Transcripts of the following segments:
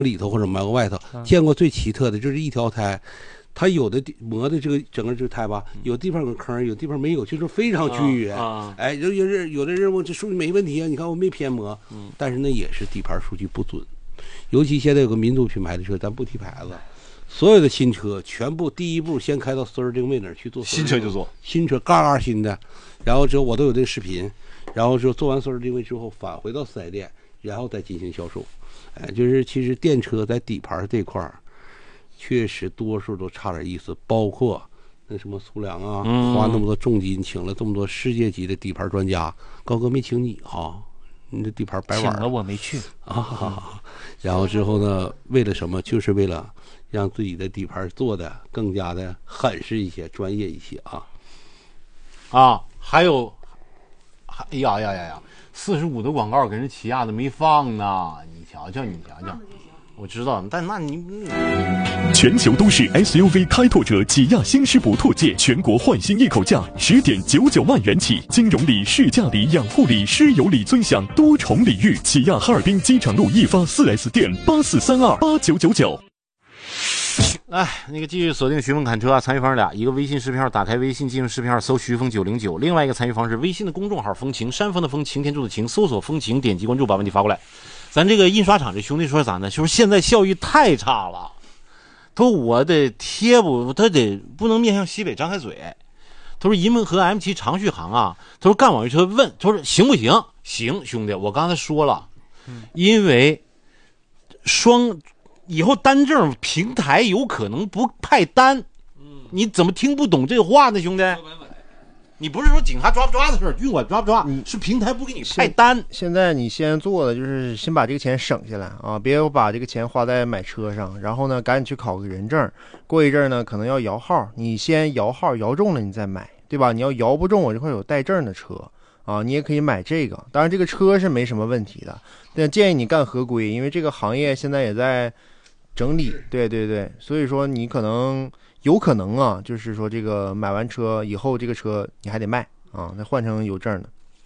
里头或者磨个外头，见过最奇特的就是一条胎，它有的磨的这个整个这个胎吧，有地方有坑，有地方没有，就是非常均匀。哎，有的人问这数据没问题啊，你看我没偏磨，但是那也是底盘数据不准。尤其现在有个民族品牌的车，咱不提牌子，所有的新车全部第一步先开到4S定位那儿去做， 新车就做， 新车嘎嘎新的，然后之后我都有这个视频，然后之后做完4S定位之后返回到4S店，然后再进行销售。哎，就是其实电车在底盘这块儿，确实多数都差点意思，包括那什么苏良啊，花那么多重金请了这么多世界级的底盘专家，高哥没请你啊，你这底盘白玩请了我没去啊。然后之后呢，为了什么？就是为了让自己的底盘做的更加的狠实一些、专业一些啊。 还有，哎呀，45的广告给人起亚的没放呢，你瞧瞧，我知道，但那你全球都市 SUV 开拓者起亚新势博拓界全国换新一口价10.99万元起，金融礼、试驾礼、养护礼、师友礼尊享多重礼遇。起亚哈尔滨机场路一发 4S 店84328999。 来，那个继续锁定徐峰侃车啊，参与方式俩，一个微信视频号，打开微信进入视频号搜徐峰909，另外一个参与方式微信的公众号风情，山峰的风，擎天柱的擎，搜索风情，点击关注，把问题发过来。咱这个印刷厂这兄弟说咋呢？就是现在效益太差了，他说我得贴补，他得不能面向西北张开嘴。他说银门河 M7 长续航啊，他说干网约车问，他说行不行？行，兄弟，我刚才说了，因为以后单证平台有可能不派单，你怎么听不懂这话呢，兄弟？你不是说警察抓不抓的事儿，运管抓不抓，是平台不给你派单。 现在你先做的就是先把这个钱省下来啊，别把这个钱花在买车上，然后呢赶紧去考个人证，过一阵呢可能要摇号，你先摇号摇中了你再买，对吧？你要摇不中，我这块有带证的车啊，你也可以买这个。当然这个车是没什么问题的，但建议你干合规，因为这个行业现在也在整理。对，所以说你有可能啊，就是说这个买完车以后，这个车你还得卖啊，再换成有证的。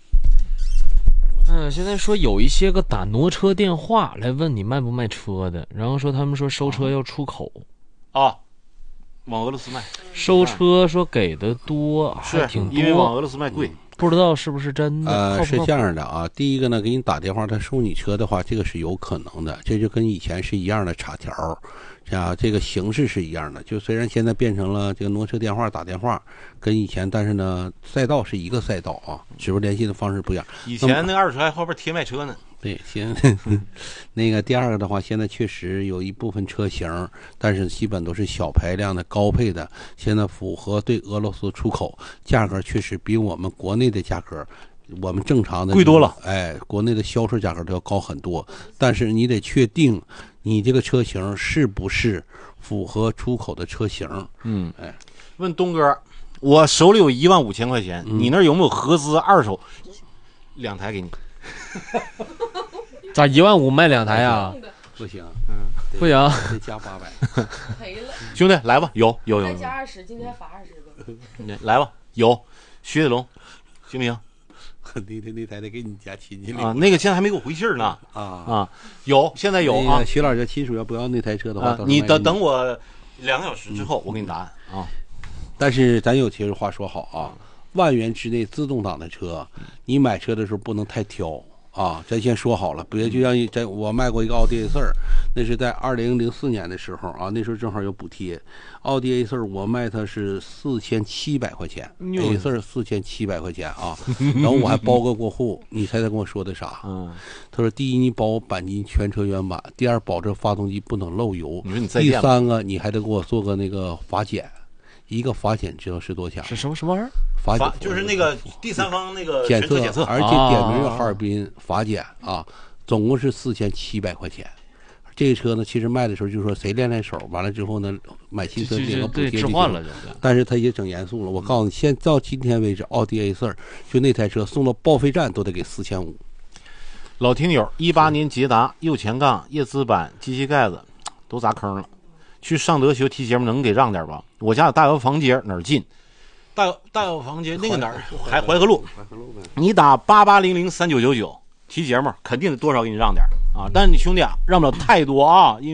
现在说有一些个打挪车电话来问你卖不卖车的，然后说他们说收车要出口往俄罗斯卖， 收车说给的多，还挺多， 因为往俄罗斯卖贵。 不知道是不是真的？ 是这样的啊，第一个呢，给你打电话，他收你车的话，这个是有可能的，这就跟以前是一样的插条，这个形式是一样的。就虽然现在变成了这个挪车电话打电话，跟以前，但是呢，赛道是一个赛道啊，只不过联系的方式不一样。 以前那二手车还后边贴卖车呢。 对，行。那个第二个的话，现在确实有一部分车型，但是基本都是小排量的高配的，现在符合对俄罗斯出口，价格确实比我们国内的价格，我们正常的贵多了。 哎，国内的销售价格都要高很多，但是你得确定你这个车型是不是符合出口的车型。 问东哥，我手里有15000块钱，你那儿有没有合资二手2台给你？ 咋15000卖2台啊？ 不行， 不行， 得加800。 赔了， 兄弟来吧，有， 再加20，今天罚20个。 来吧，有，徐铁龙，行不行？ 那台得给你加亲戚啊，那个现在还没给我回信呢。有，现在有啊。 徐老师亲属要不要那台车的话， 你等我2个小时之后，我给你答案啊。 但是咱有些话说好啊，万元之内自动挡的车，你买车的时候不能太挑啊。咱先说好了，别就像我卖过一个奥迪 A4，那是在2004年的时候啊，那时候正好有补贴。奥迪 A4我卖它是4700块钱，A4 4700块钱啊，然后我还包个过户。你猜他跟我说的啥？他说第一你保我钣金全车原版，第二保证发动机不能漏油，第三个你还得给我做个那个罚检。一个罚检知道是多少钱？ 是什么玩意儿？ 罚检就是那个第三方那个检测， 而且点名哈尔滨罚检啊，总共是4700块钱。这个车呢，其实卖的时候就说谁练手，完了之后呢，买新车领个补贴置换了， 但是他也整严肃了。我告诉你，现到今天为止，奥迪 A4就那台车送到报废站都得给4500。 老听友，18年捷达右前杠叶兹板机器盖子都砸坑了。去上德修提节目能给让点吧？我家有大药房街哪儿近？大药房街那个哪儿？怀河路。你打88003999， 提节目肯定得多少给你让点啊，但是你兄弟啊，让不了太多啊，因为